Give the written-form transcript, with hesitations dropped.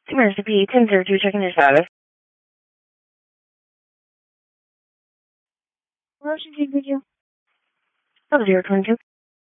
Emergency P 1002 checking your status. What should you do? 022.